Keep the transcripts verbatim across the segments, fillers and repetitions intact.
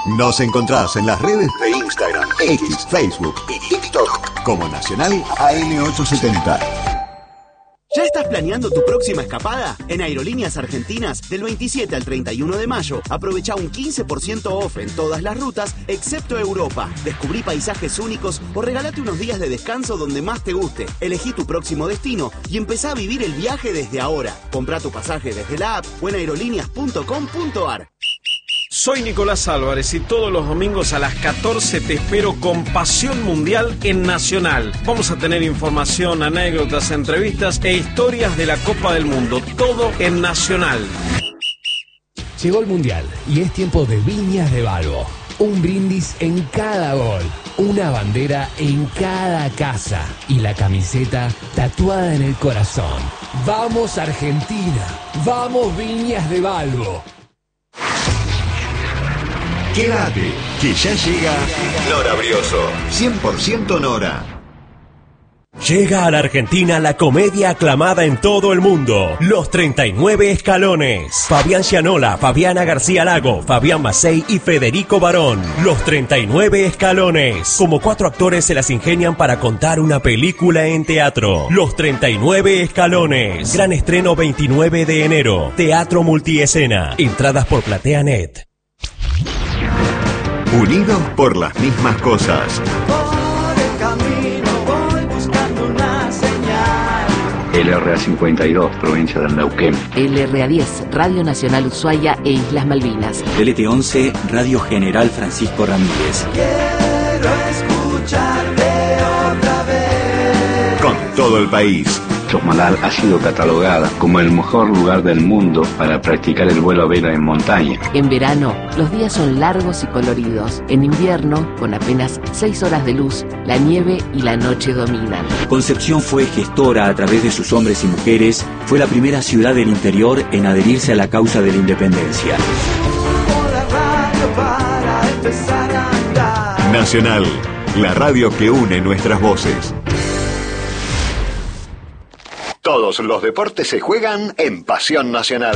Nos encontrás en las redes de Instagram, X, Facebook y TikTok como Nacional A M ochocientos setenta. ¿Ya estás planeando tu próxima escapada? En Aerolíneas Argentinas, del veintisiete al treinta y uno de mayo, aprovecha un quince por ciento off en todas las rutas, excepto Europa. Descubrí paisajes únicos o regalate unos días de descanso donde más te guste. Elegí tu próximo destino y empezá a vivir el viaje desde ahora. Comprá tu pasaje desde la app o en aerolíneas punto com punto ar. Soy Nicolás Álvarez y todos los domingos a las catorce te espero con Pasión Mundial en Nacional. Vamos a tener información, anécdotas, entrevistas e historias de la Copa del Mundo. Todo en Nacional. Llegó el Mundial y es tiempo de Viñas de Balbo. Un brindis en cada gol, una bandera en cada casa y la camiseta tatuada en el corazón. ¡Vamos Argentina! ¡Vamos Viñas de Balbo! Quédate, que ya llega Nora Brioso, cien por ciento Nora. Llega a la Argentina la comedia aclamada en todo el mundo, Los treinta y nueve Escalones. Fabián Gianola, Fabiana García Lago, Fabián Macei y Federico Barón. Los treinta y nueve Escalones. Como cuatro actores se las ingenian para contar una película en teatro. Los treinta y nueve Escalones. Gran estreno veintinueve de enero. Teatro multiescena. Entradas por PlateaNet. Unidos por las mismas cosas. Por el camino voy buscando una señal. L R A cincuenta y dos, provincia del Neuquén. L R A diez, Radio Nacional Ushuaia e Islas Malvinas. L T once, Radio General Francisco Ramírez. Quiero escucharte otra vez. Con todo el país. Chosmalal ha sido catalogada como el mejor lugar del mundo para practicar el vuelo a vela en montaña. En verano, los días son largos y coloridos. En invierno, con apenas seis horas de luz, la nieve y la noche dominan. Concepción fue gestora a través de sus hombres y mujeres. Fue la primera ciudad del interior en adherirse a la causa de la independencia. Nacional, la radio que une nuestras voces. Todos los deportes se juegan en Pasión Nacional.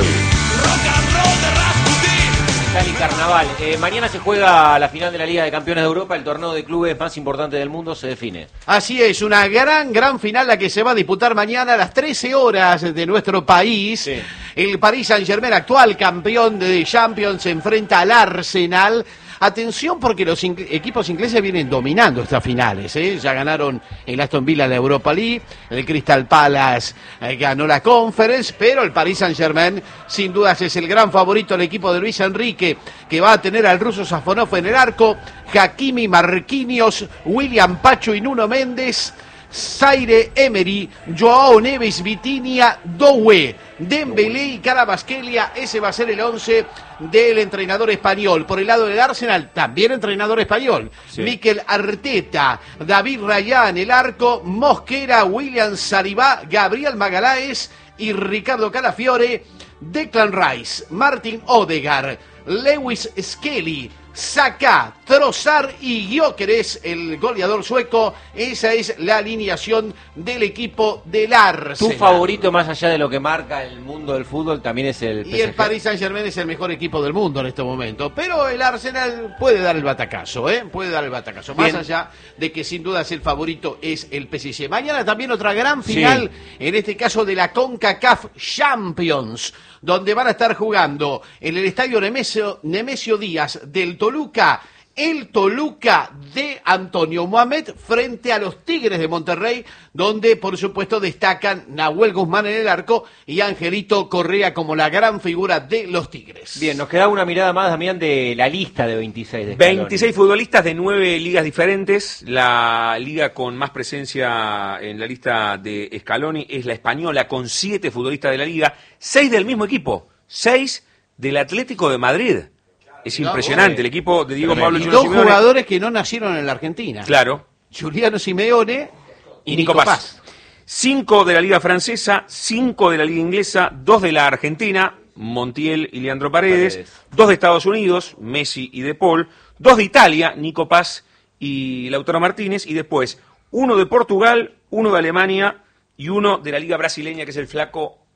Cali Carnaval. Eh, mañana se juega la final de la Liga de Campeones de Europa, el torneo de clubes más importante del mundo se define. Así es, una gran, gran final la que se va a disputar mañana a las trece horas de nuestro país. Sí. El Paris Saint-Germain, actual campeón de Champions, se enfrenta al Arsenal. Atención porque los in- equipos ingleses vienen dominando estas finales, ¿eh? Ya ganaron el Aston Villa la Europa League, el Crystal Palace eh, ganó la Conference, pero el Paris Saint-Germain sin dudas es el gran favorito, el equipo de Luis Enrique, que va a tener al ruso Safonov en el arco, Hakimi, Marquinhos, William Pacho y Nuno Méndez, Zaire Emery, Joao Neves, Vitinha, Doué, Dembélé y Kvaratskhelia. Ese va a ser el once del entrenador español. Por el lado del Arsenal, también entrenador español, sí. Mikel Arteta, David Raya en el arco, Mosquera, William Saliba, Gabriel Magalhães y Ricardo Calafiore, Declan Rice, Martin Odegaard, Lewis Skelly, Saka, Trossard y Gyökeres, el goleador sueco. Esa es la alineación del equipo del Arsenal. Tu favorito, más allá de lo que marca el mundo del fútbol, también es el P S G. Y el Paris Saint-Germain es el mejor equipo del mundo en este momento. Pero el Arsenal puede dar el batacazo, ¿eh? Puede dar el batacazo. Más Bien. allá de que sin dudas el favorito es el P S G. Mañana también otra gran final, sí. en este caso de la CONCACAF Champions, donde van a estar jugando en el estadio Nemesio, Nemesio Díaz del Toluca, el Toluca de Antonio Mohamed frente a los Tigres de Monterrey, donde por supuesto destacan Nahuel Guzmán en el arco y Angelito Correa como la gran figura de los Tigres. Bien, nos queda una mirada más, Damián, de la lista de veintiséis de Scaloni. veintiséis futbolistas de nueve ligas diferentes. La liga con más presencia en la lista de Scaloni es la española, con siete futbolistas de la liga, seis del mismo equipo, seis del Atlético de Madrid. Es impresionante, el equipo de Diego Pablo y Chino dos Simeone. jugadores que no nacieron en la Argentina. Claro. Giuliano Simeone y, y Nico Nico Paz. Paz. Cinco de la Liga Francesa, cinco de la Liga Inglesa, dos de la Argentina, Montiel y Leandro Paredes, Paredes. Dos de Estados Unidos, Messi y De Paul, dos de Italia, Nico Paz y Lautaro Martínez, y después uno de Portugal, uno de Alemania y uno de la Liga Brasileña, que es el flaco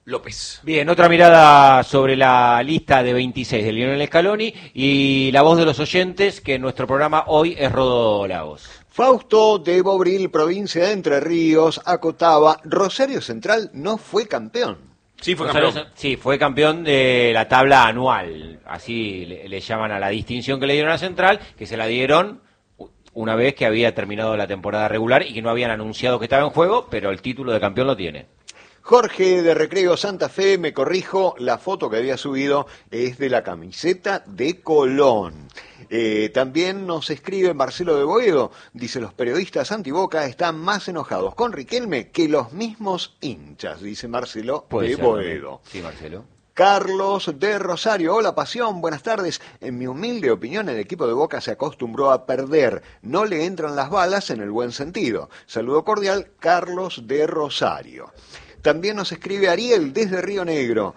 López. Bien, otra mirada sobre la lista de veintiséis de Lionel Scaloni y la voz de los oyentes, que en nuestro programa hoy es Rodo Lagos. Fausto de Bobril, provincia de Entre Ríos, acotaba, Rosario Central no fue campeón. Sí, fue Rosario, campeón. Sí, fue campeón de la tabla anual, así le, le llaman a la distinción que le dieron a Central, que se la dieron una vez que había terminado la temporada regular y que no habían anunciado que estaba en juego, pero el título de campeón lo tiene. Jorge de Recreo Santa Fe, me corrijo, la foto que había subido es de la camiseta de Colón. Eh, también nos escribe Marcelo de Boedo, dice: los periodistas antiboca están más enojados con Riquelme que los mismos hinchas, dice Marcelo Puede de ser, Boedo. Sí, Marcelo. Carlos de Rosario, hola Pasión, buenas tardes. En mi humilde opinión, el equipo de Boca se acostumbró a perder. No le entran las balas en el buen sentido. Saludo cordial, Carlos de Rosario. También nos escribe Ariel desde Río Negro.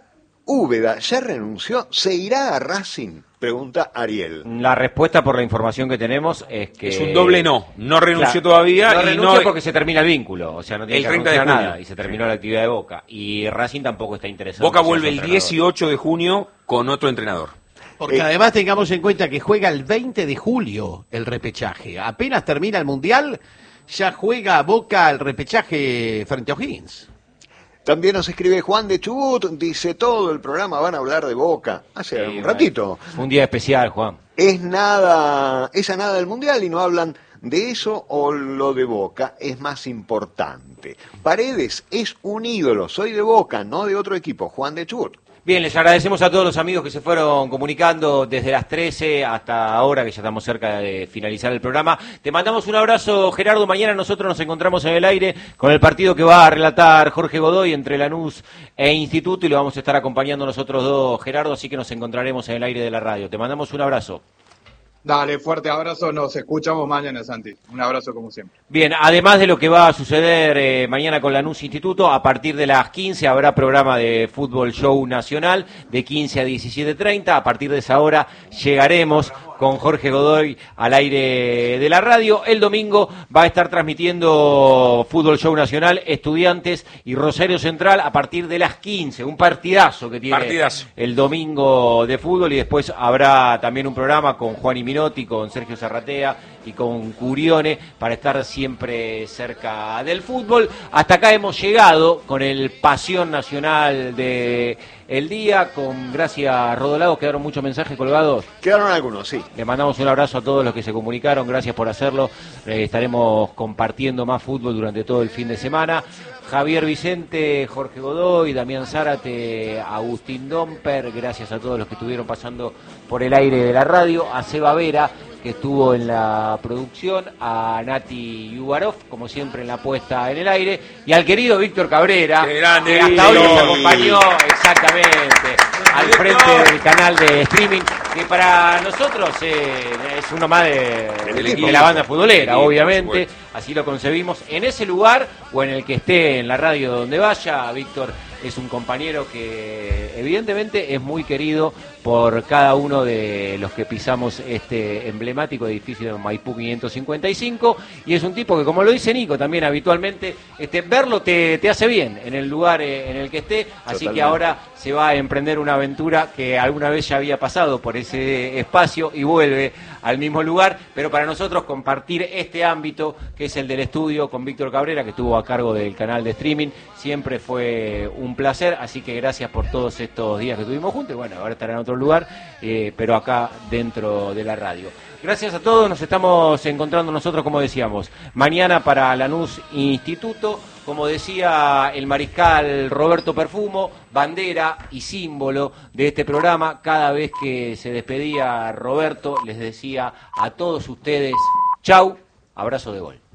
Úbeda ya renunció, ¿se irá a Racing? Pregunta Ariel. La respuesta, por la información que tenemos, es que... Es un doble no. No renunció Claro, todavía. No y renunció no... porque se termina el vínculo. O sea, no tiene El que treinta de renunciar junio. nada. Y se terminó la actividad de Boca. Y Racing tampoco está interesado. Boca en que sea vuelve su el entrenador. dieciocho de junio con otro entrenador. Porque Eh, además tengamos en cuenta que juega el veinte de julio el repechaje. Apenas termina el Mundial, ya juega Boca el repechaje frente a O'Higgins. También nos escribe Juan de Chubut, dice: todo el programa van a hablar de Boca. Hace Sí, un bueno. ratito. Un día especial, Juan. Es nada, es a nada del Mundial y no hablan de eso, o lo de Boca es más importante. Paredes es un ídolo, soy de Boca, no de otro equipo. Juan de Chubut. Bien, les agradecemos a todos los amigos que se fueron comunicando desde las trece hasta ahora, que ya estamos cerca de finalizar el programa. Te mandamos un abrazo, Gerardo. Mañana nosotros nos encontramos en el aire con el partido que va a relatar Jorge Godoy entre Lanús e Instituto, y lo vamos a estar acompañando nosotros dos, Gerardo, así que nos encontraremos en el aire de la radio. Te mandamos un abrazo. Dale, fuerte abrazo, nos escuchamos mañana, Santi. Un abrazo como siempre. Bien, además de lo que va a suceder eh, mañana con Lanús Instituto, a partir de las quince habrá programa de Fútbol Show Nacional de quince a diecisiete treinta. A partir de esa hora llegaremos con Jorge Godoy al aire de la radio. El domingo va a estar transmitiendo Fútbol Show Nacional, Estudiantes y Rosario Central a partir de las quince. Un partidazo que tiene Partidazo. el domingo de fútbol, y después habrá también un programa con Juan y Minotti, con Sergio Zarratea y con Curione para estar siempre cerca del fútbol. Hasta acá hemos llegado con el Pasión Nacional de el día, con gracias a Rodolagos. Quedaron muchos mensajes colgados. Quedaron algunos, sí. Le mandamos un abrazo a todos los que se comunicaron, gracias por hacerlo. Eh, estaremos compartiendo más fútbol durante todo el fin de semana. Javier Vicente, Jorge Godoy, Damián Zárate, Agustín Domper, gracias a todos los que estuvieron pasando por el aire de la radio, a Seba Vera, que estuvo en la producción, a Nati Yubarov, como siempre en la puesta en el aire, y al querido Víctor Cabrera, ¡Qué grande, que hasta hoy nos Víctor! acompañó exactamente al frente del canal de streaming, que para nosotros eh, es uno más de, Del de equipo. la banda futbolera, Sí, por obviamente. supuesto. Así lo concebimos. En ese lugar o en el que esté en la radio donde vaya, Víctor es un compañero que evidentemente es muy querido por cada uno de los que pisamos este emblemático edificio de Maipú quinientos cincuenta y cinco, y es un tipo que, como lo dice Nico también habitualmente, este, verlo te, te hace bien en el lugar eh, en el que esté, así Totalmente. que ahora se va a emprender una aventura que alguna vez ya había pasado por ese espacio y vuelve al mismo lugar, pero para nosotros compartir este ámbito que es el del estudio con Víctor Cabrera, que estuvo a cargo del canal de streaming, siempre fue un placer, así que gracias por todos estos días que estuvimos juntos, y bueno, ahora estará en otro lugar, eh, pero acá dentro de la radio. Gracias a todos, nos estamos encontrando nosotros, como decíamos, mañana para Lanús Instituto, como decía el mariscal Roberto Perfumo, bandera y símbolo de este programa. Cada vez que se despedía Roberto, les decía a todos ustedes, chau, abrazo de gol.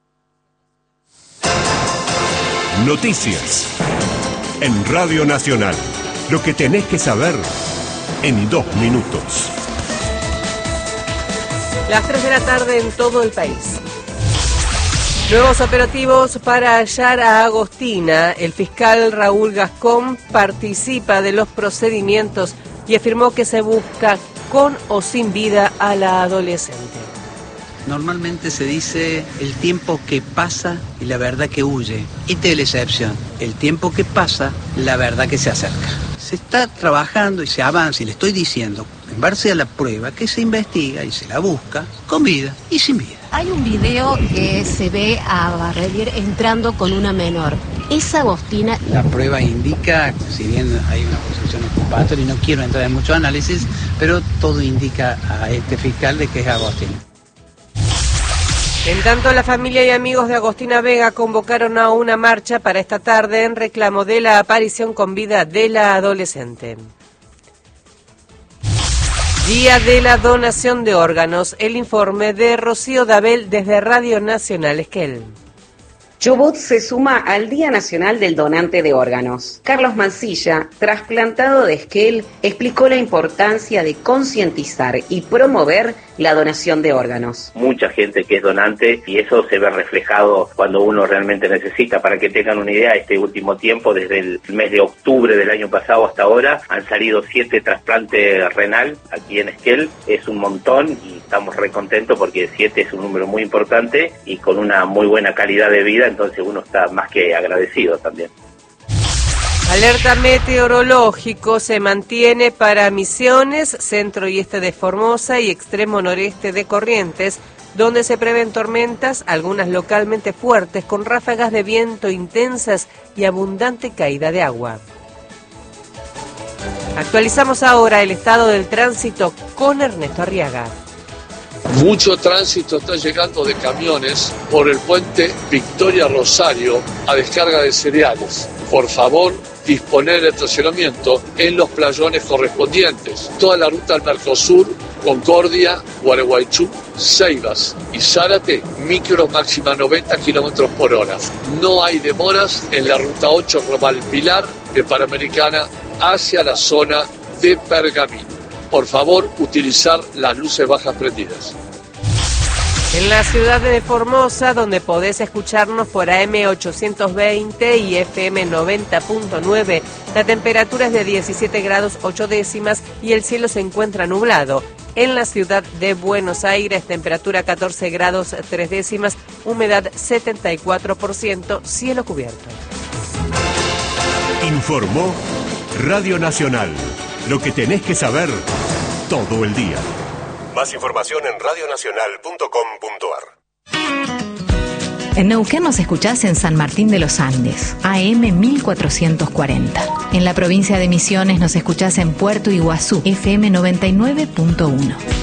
Noticias en Radio Nacional. Lo que tenés que saber en dos minutos. Las tres de la tarde en todo el país. Nuevos operativos para hallar a Agostina. El fiscal Raúl Gascón participa de los procedimientos y afirmó que se busca con o sin vida a la adolescente. Normalmente se dice el tiempo que pasa y la verdad que huye. Esta es la excepción. El tiempo que pasa, la verdad que se acerca. Se está trabajando y se avanza, y le estoy diciendo, en base a la prueba, que se investiga y se la busca con vida y sin vida. Hay un video que se ve a Barrelier entrando con una menor. ¿Es Agostina? La prueba indica, si bien hay una posición ocupatoria y no quiero entrar en mucho análisis, pero todo indica a este fiscal de que es Agostina. En tanto, la familia y amigos de Agostina Vega convocaron a una marcha para esta tarde en reclamo de la aparición con vida de la adolescente. Día de la donación de órganos. El informe de Rocío Dabel desde Radio Nacional Esquel. Chubut se suma al Día Nacional del Donante de Órganos. Carlos Mancilla, trasplantado de Esquel, explicó la importancia de concientizar y promover la donación de órganos. Mucha gente que es donante y eso se ve reflejado cuando uno realmente necesita. Para que tengan una idea, este último tiempo, desde el mes de octubre del año pasado hasta ahora, han salido siete trasplantes renal aquí en Esquel. Es un montón y estamos re contentos porque siete es un número muy importante y con una muy buena calidad de vida, entonces uno está más que agradecido también. Alerta meteorológico se mantiene para Misiones, centro y este de Formosa y extremo noreste de Corrientes, donde se prevén tormentas, algunas localmente fuertes, con ráfagas de viento intensas y abundante caída de agua. Actualizamos ahora el estado del tránsito con Ernesto Arriaga. Mucho tránsito está llegando de camiones por el puente Victoria Rosario a descarga de cereales. Por favor, disponer de estacionamiento en los playones correspondientes. Toda la ruta al Mercosur, Concordia, Gualeguaychú, Ceibas y Zárate, micros máxima noventa kilómetros por hora. No hay demoras en la ruta ocho Romal Pilar de Panamericana hacia la zona de Pergamino. Por favor, utilizar las luces bajas prendidas. En la ciudad de Formosa, donde podés escucharnos por A M ochocientos veinte y F M noventa punto nueve, la temperatura es de diecisiete grados ocho décimas y el cielo se encuentra nublado. En la ciudad de Buenos Aires, temperatura catorce grados tres décimas, humedad setenta y cuatro por ciento, cielo cubierto. Informó Radio Nacional. Lo que tenés que saber todo el día. Más información en radionacional punto com punto ar. En Neuquén nos escuchás en San Martín de los Andes, A M mil cuatrocientos cuarenta. En la provincia de Misiones nos escuchás en Puerto Iguazú, F M noventa y nueve punto uno.